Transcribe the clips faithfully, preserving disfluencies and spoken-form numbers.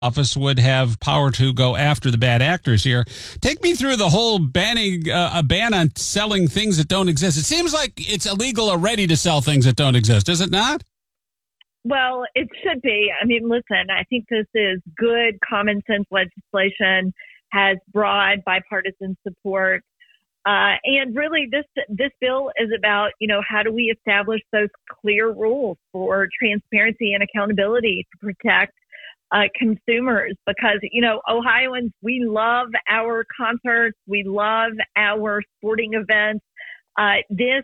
office would have power to go after the bad actors here. Take me through the whole banning uh, a ban on selling things that don't exist. It seems like it's illegal already to sell things that don't exist, is it not? Well, it should be. I mean, listen, I think this is good common sense legislation, has broad bipartisan support. Uh, and really, this this bill is about, you know, how do we establish those clear rules for transparency and accountability to protect uh, consumers? Because, you know, Ohioans, we love our concerts. We love our sporting events. Uh, this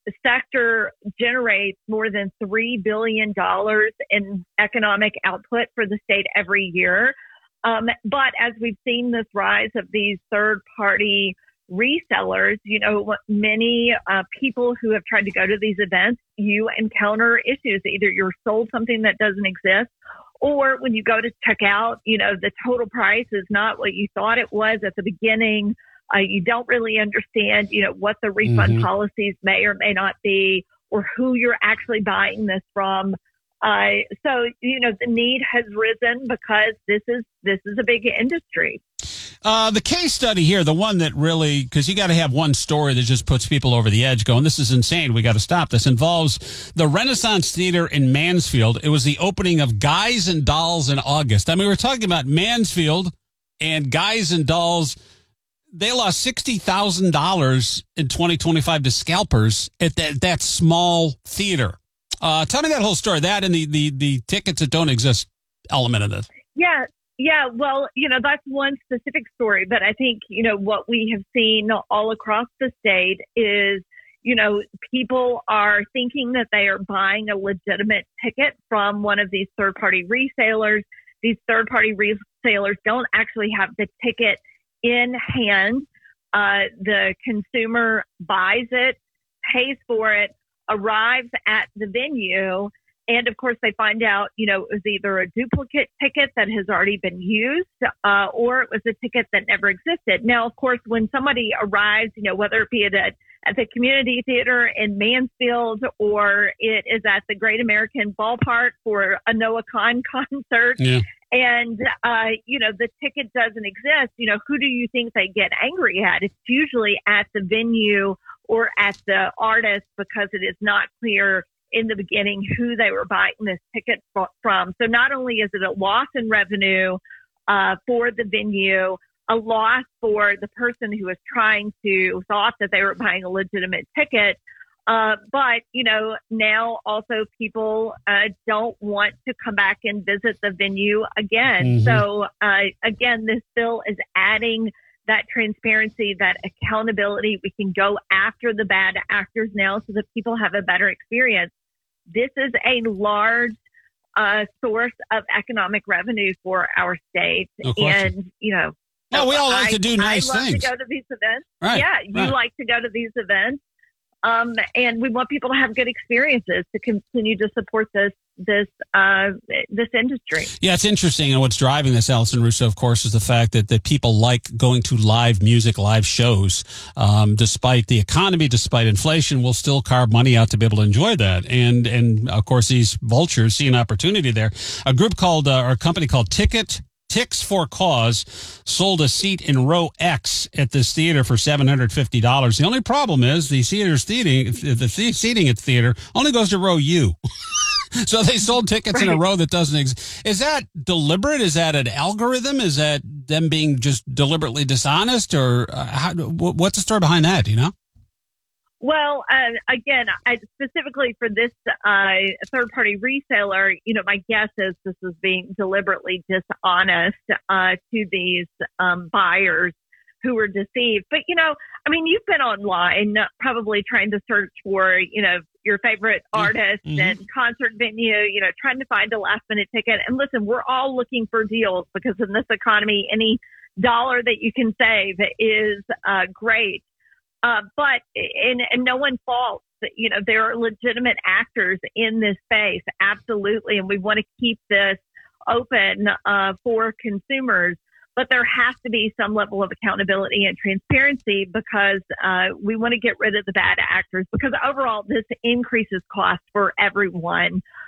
sector generates more than three billion dollars in economic output for the state every year. Um, but as we've seen this rise of these third party resellers, you know, many uh, people who have tried to go to these events, you encounter issues. Either you're sold something that doesn't exist, or when you go to check out, you know, the total price is not what you thought it was at the beginning. Uh, you don't really understand, you know, what the refund mm-hmm. policies may or may not be, or who you're actually buying this from. Uh, so, you know, the need has risen because this is this is a big industry. Uh, the case study here, the one that really, because you got to have one story that just puts people over the edge going, this is insane, we got to stop this, involves the Renaissance Theater in Mansfield. It was the opening of Guys and Dolls in August. I mean, we're talking about Mansfield and Guys and Dolls. They lost sixty thousand dollars in twenty twenty-five to scalpers at that, that small theater. Uh, tell me that whole story, that and the, the, the tickets that don't exist element of this. Yeah. Yeah, well, you know, that's one specific story, but I think, you know, what we have seen all across the state is, you know, people are thinking that they are buying a legitimate ticket from one of these third-party resellers. These third-party resellers don't actually have the ticket in hand. Uh, the consumer buys it, pays for it, arrives at the venue, and of course, they find out, you know, it was either a duplicate ticket that has already been used, uh, or it was a ticket that never existed. Now, of course, when somebody arrives, you know, whether it be at, a, at the community theater in Mansfield or it is at the Great American Ballpark for a Noah Kahan concert, yeah. and, uh, you know, the ticket doesn't exist, you know, who do you think they get angry at? It's usually at the venue or at the artist because it is not clear in the beginning who they were buying this ticket from. So not only is it a loss in revenue uh, for the venue, a loss for the person who was trying to, thought that they were buying a legitimate ticket, uh, but, you know, now also people uh, don't want to come back and visit the venue again. Mm-hmm. So uh, again, this bill is adding that transparency, that accountability. We can go after the bad actors now so that people have a better experience. This is a large uh, source of economic revenue for our state. And, you know, well, we all like I, to do nice I love things. to go to these events. Right, yeah, you right. like to go to these events. Um, and we want people to have good experiences to continue to support this this uh, this industry. Yeah, it's interesting. And what's driving this, Allison Russo, of course, is the fact that, that people like going to live music, live shows. Um, despite the economy, despite inflation, we'll still carve money out to be able to enjoy that. And, and of course, these vultures see an opportunity there. A group called, uh, or a company called Ticket Tix for Cause sold a seat in row X at this theater for seven hundred fifty dollars. The only problem is the theater's seating, the seating at the theater only goes to row U. So they sold tickets right. in a row that doesn't exist. Is that deliberate? Is that an algorithm? Is that them being just deliberately dishonest? Or uh, how, what's the story behind that? Do you know? Well, uh, again, I, specifically for this uh, third-party reseller, you know, my guess is this is being deliberately dishonest uh, to these um, buyers who were deceived. But, you know, I mean, you've been online probably trying to search for, you know, your favorite artist mm-hmm. and concert venue, you know, trying to find a last-minute ticket. And listen, we're all looking for deals because in this economy, any dollar that you can save is uh, great. Uh, but, and, and no one faults, you know, there are legitimate actors in this space. Absolutely. And we want to keep this open uh, for consumers, but there has to be some level of accountability and transparency because uh, we want to get rid of the bad actors because overall this increases costs for everyone.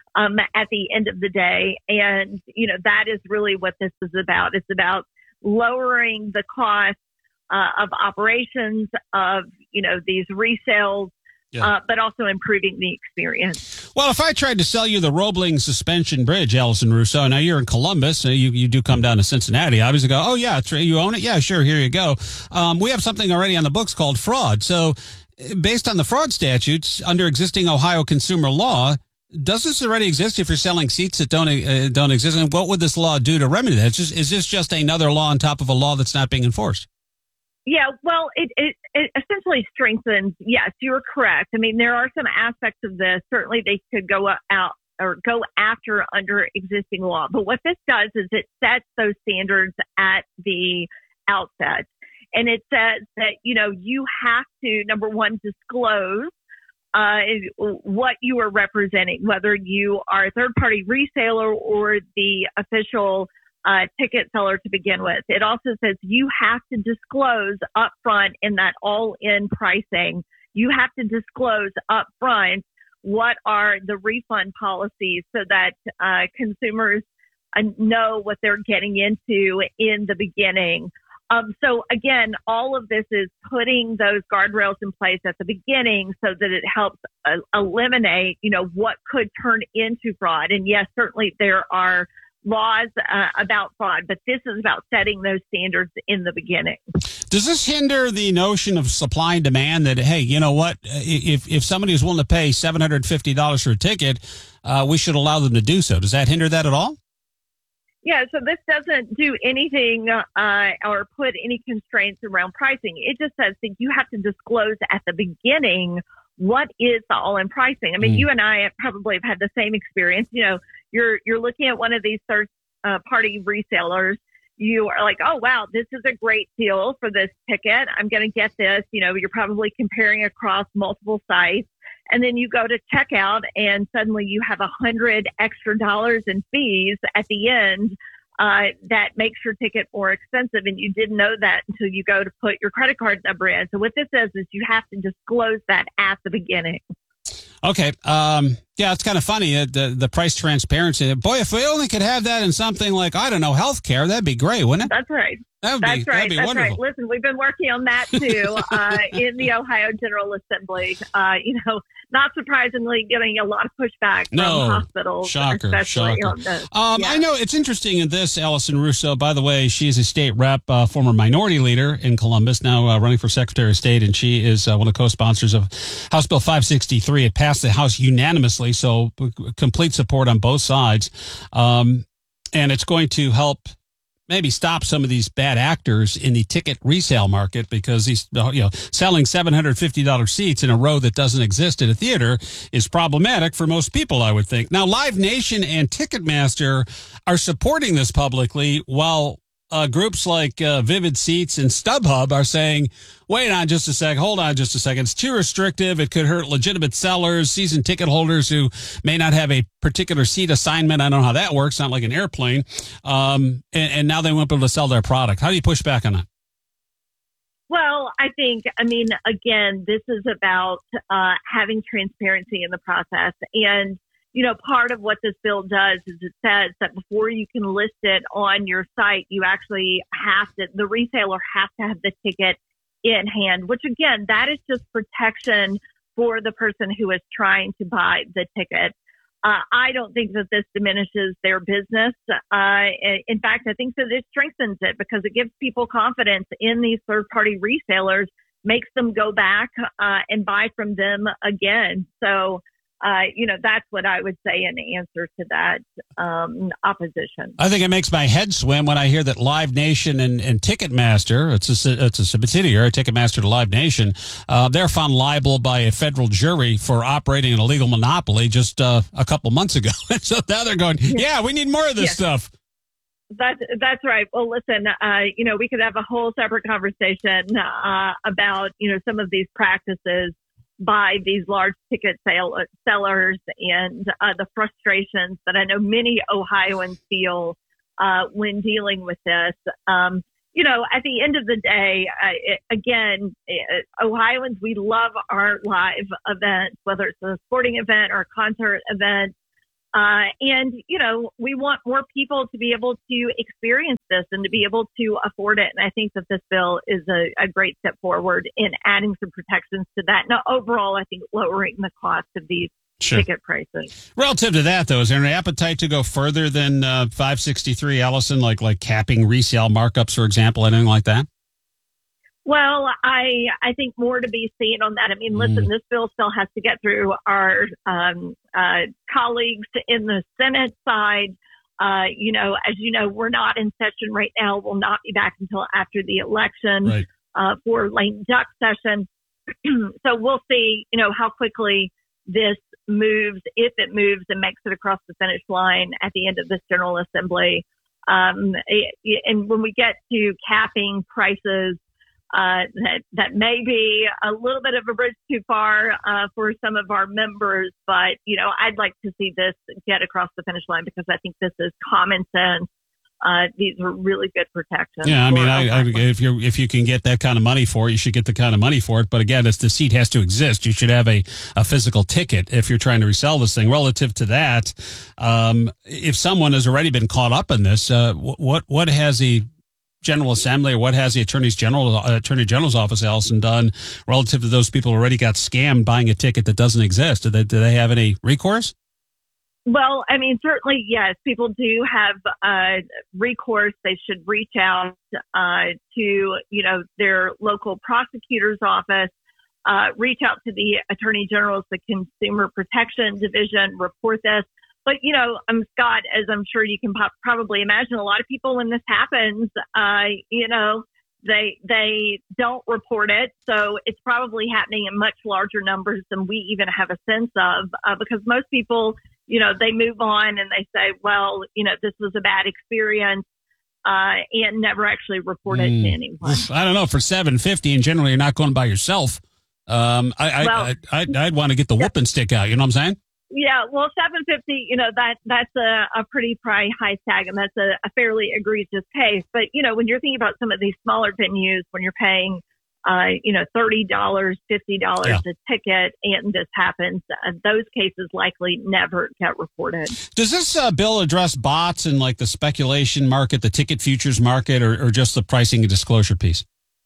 um, at the end of the day. And, you know, that is really what this is about. It's about lowering the cost uh, of operations of, you know, these resales, yeah. uh, but also improving the experience. Well, if I tried to sell you the Roebling suspension bridge, Allison Russo, now you're in Columbus, so you, you do come down to Cincinnati. I obviously go, oh, yeah, you own it? Yeah, sure, here you go. Um, we have something already on the books called fraud. So based on the fraud statutes under existing Ohio consumer law, does this already exist if you're selling seats that don't uh, don't exist? And what would this law do to remedy that? It's just, is this just another law on top of a law that's not being enforced? Yeah, well, it, it, it essentially strengthens. Yes, you're correct. I mean, there are some aspects of this. Certainly they could go out or go after under existing law. But what this does is it sets those standards at the outset. And it says that, you know, you have to, number one, disclose uh, what you are representing, whether you are a third-party reseller or the official uh, ticket seller to begin with. It also says you have to disclose upfront in that all-in pricing. You have to disclose upfront what are the refund policies so that uh, consumers uh, know what they're getting into in the beginning. Um, so again, all of this is putting those guardrails in place at the beginning so that it helps uh, eliminate, you know, what could turn into fraud. And yes, certainly there are laws uh, about fraud, but this is about setting those standards in the beginning. Does this hinder the notion of supply and demand that, hey, you know what, if if somebody is willing to pay seven hundred fifty dollars for a ticket, uh, we should allow them to do so? Does that hinder that at all? Yeah, so this doesn't do anything uh, or put any constraints around pricing. It just says that you have to disclose at the beginning what is the all-in pricing. I mean, mm. you and I have probably have had the same experience. You know, you're you're looking at one of these third-party resellers. You are like, oh, wow, this is a great deal for this ticket. I'm going to get this. You know, you're probably comparing across multiple sites. And then you go to checkout and suddenly you have a hundred extra dollars in fees at the end uh, that makes your ticket more expensive. And you didn't know that until you go to put your credit card number in. So what this says is you have to disclose that at the beginning. Okay. Um, yeah, it's kind of funny, uh, the the price transparency. Boy, if we only could have that in something like, I don't know, healthcare, that'd be great, wouldn't it? That's right. That would That's be, right. that'd be That's wonderful. right. Listen, we've been working on that too uh, in the Ohio General Assembly. Uh, you know, not surprisingly, getting a lot of pushback from no. hospitals, shocker, especially shocker. on this. Um, yeah. I know it's interesting in this, Allison Russo. By the way, she is a state rep, uh, former minority leader in Columbus, now uh, running for Secretary of State, and she is uh, one of the co-sponsors of House Bill five sixty-three. It passed the House unanimously, so complete support on both sides. Um, and it's going to help maybe stop some of these bad actors in the ticket resale market, because these, you know, selling seven hundred fifty dollars seats in a row that doesn't exist at a theater is problematic for most people, I would think. Now, Live Nation and Ticketmaster are supporting this publicly, while uh, groups like uh, Vivid Seats and StubHub are saying, wait on just a sec, hold on just a second. It's too restrictive. It could hurt legitimate sellers, season ticket holders who may not have a particular seat assignment. I don't know how that works, not like an airplane. Um, and, and now they won't be able to sell their product. How do you push back on that? Well, I think, I mean, again, this is about uh, having transparency in the process. And, you know, part of what this bill does is it says that before you can list it on your site, you actually have to, the retailer has to have the ticket in hand, which again, that is just protection for the person who is trying to buy the ticket. Uh, I don't think that this diminishes their business. Uh, in fact, I think that it strengthens it because it gives people confidence in these third-party resellers, makes them go back uh, and buy from them again. So, Uh, you know, that's what I would say in answer to that um, opposition. I think it makes my head swim when I hear that Live Nation and, and Ticketmaster, it's a, it's a subsidiary, Ticketmaster to Live Nation, uh, they're found liable by a federal jury for operating an illegal monopoly just uh, a couple months ago. So now they're going, yeah, we need more of this yeah. stuff. That's, that's right. Well, listen, uh, you know, we could have a whole separate conversation uh, about, you know, some of these practices by these large ticket sale, sellers and uh, the frustrations that I know many Ohioans feel uh, when dealing with this. Um, you know, at the end of the day, uh, it, again, it, Ohioans, we love our live events, whether it's a sporting event or a concert event. Uh, and, you know, we want more people to be able to experience this and to be able to afford it. And I think that this bill is a, a great step forward in adding some protections to that. Now, overall, I think lowering the cost of these Sure. ticket prices. Relative to that, though, is there an appetite to go further than uh, five sixty-three, Allison, like like capping resale markups, for example, anything like that? Well, I I think more to be seen on that. I mean, listen, mm. this bill still has to get through our um, uh, colleagues in the Senate side. Uh, you know, as you know, we're not in session right now. We'll not be back until after the election right. uh, for lame duck session. So we'll see, you know, how quickly this moves, if it moves and makes it across the finish line at the end of this General Assembly. Um, and when we get to capping prices, uh, that, that may be a little bit of a bridge too far uh, for some of our members. But, you know, I'd like to see this get across the finish line because I think this is common sense. Uh, these are really good protections. Yeah, I mean, I, I, if you if you can get that kind of money for it, you should get the kind of money for it. But again, it's, the seat has to exist. You should have a, a physical ticket if you're trying to resell this thing. Relative to that, um, if someone has already been caught up in this, uh, what what has the General Assembly or what has the Attorney's General uh, Attorney General's office, Allison, done relative to those people who already got scammed buying a ticket that doesn't exist? Do they, do they have any recourse? Well, I mean, certainly, yes, people do have uh, recourse. They should reach out uh, to, you know, their local prosecutor's office, uh, reach out to the Attorney General's, the Consumer Protection Division, report this. But, you know, um, Scott, as I'm sure you can po- probably imagine, a lot of people when this happens, uh, you know, they they don't report it. So it's probably happening in much larger numbers than we even have a sense of, uh, because most people, you know, they move on and they say, well, you know, this was a bad experience, uh, and never actually report it mm. to anyone. I don't know. For seven fifty, and generally you're not going by yourself. Um, I, well, I, I, I'd, I'd want to get the whooping stick out. You know what I'm saying? Yeah. Well, seven fifty, you know, that, that's a, a pretty price high tag, and that's a, a fairly egregious case. But, you know, when you're thinking about some of these smaller venues, when you're paying, Uh, you know, thirty dollars, fifty dollars yeah. a ticket, and this happens, uh, those cases likely never get reported. Does this uh, bill address bots and like the speculation market, the ticket futures market, or, or just the pricing and disclosure piece?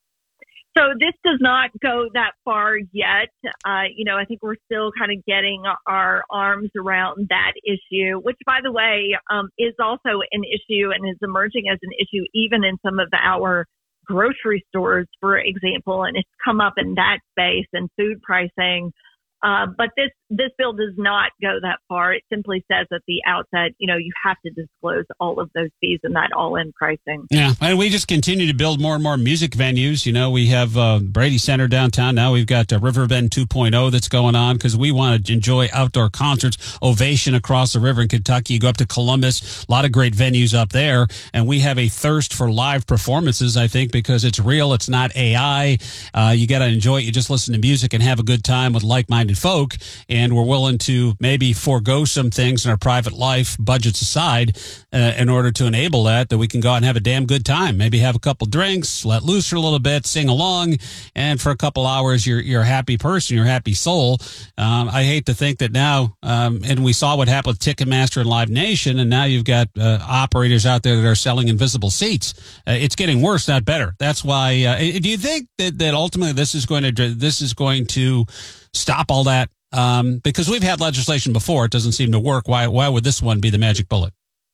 So this does not go that far yet. Uh, you know, I think we're still kind of getting our arms around that issue, which, by the way, um, is also an issue and is emerging as an issue even in some of our grocery stores, for example, and it's come up in that space and food pricing. Uh, but this, this bill does not go that far. It simply says at the outset, you know, you have to disclose all of those fees and that all-in pricing. Yeah, and we just continue to build more and more music venues. You know, we have uh, Brady Center downtown. Now we've got uh, Riverbend two point oh that's going on because we want to enjoy outdoor concerts. Ovation across the river in Kentucky. You go up to Columbus, a lot of great venues up there. And we have a thirst for live performances, I think, because it's real. It's not A I. Uh, you got to enjoy it. You just listen to music and have a good time with like-minded folk, and we're willing to maybe forego some things in our private life, budgets aside, uh, in order to enable that, that we can go out and have a damn good time. Maybe have a couple drinks, let loose for a little bit, sing along, and for a couple hours, you're you're a happy person, you're a happy soul. Um, I hate to think that now, um, and we saw what happened with Ticketmaster and Live Nation, and now you've got uh, operators out there that are selling invisible seats. Uh, it's getting worse, not better. That's why. Uh, do you think that that ultimately this is going to this is going to stop all that? Um, because we've had legislation before, it doesn't seem to work. Why, why would this one be the magic bullet?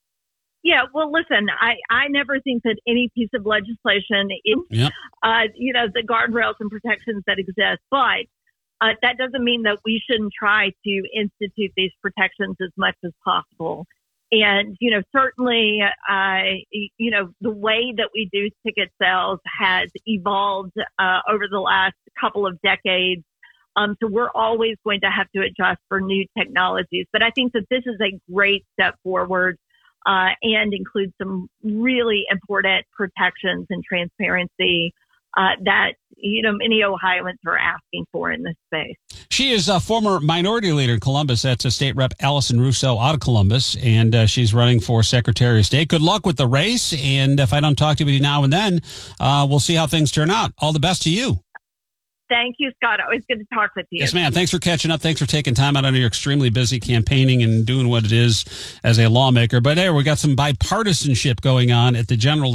Yeah, well, listen, I, I never think that any piece of legislation is, yep. uh, you know, the guardrails and protections that exist. But uh, that doesn't mean that we shouldn't try to institute these protections as much as possible. And, you know, certainly, uh, you know, the way that we do ticket sales has evolved uh, over the last couple of decades. Um, so we're always going to have to adjust for new technologies. But I think that this is a great step forward uh, and includes some really important protections and transparency uh, that, you know, many Ohioans are asking for in this space. She is a former minority leader in Columbus. That's a State Rep Allison Russo out of Columbus, and uh, she's running for Secretary of State. Good luck with the race, and if I don't talk to you now and then, uh, we'll see how things turn out. All the best to you. Thank you, Scott. Always good to talk with you. Yes, ma'am. Thanks for catching up. Thanks for taking time out. I know you're extremely busy campaigning and doing what it is as a lawmaker. But hey, we got some bipartisanship going on at the general